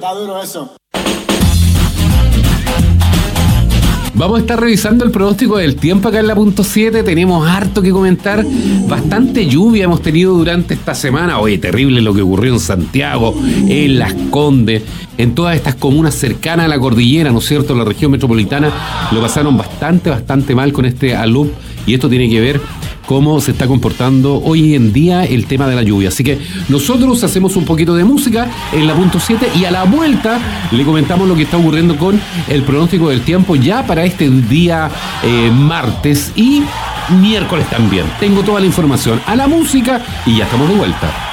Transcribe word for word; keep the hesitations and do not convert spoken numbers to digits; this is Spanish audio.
está duro eso. Vamos a estar revisando el pronóstico del tiempo acá en la punto siete. Tenemos harto que comentar. Bastante lluvia hemos tenido durante esta semana. Oye, terrible lo que ocurrió en Santiago, en Las Condes, en todas estas comunas cercanas a la cordillera, ¿no es cierto? La región metropolitana lo pasaron bastante, bastante mal con este alud. Y esto tiene que ver cómo se está comportando hoy en día el tema de la lluvia. Así que nosotros hacemos un poquito de música en la punto siete y a la vuelta le comentamos lo que está ocurriendo con el pronóstico del tiempo ya para este día eh, martes y miércoles también. Tengo toda la información a la música y ya estamos de vuelta.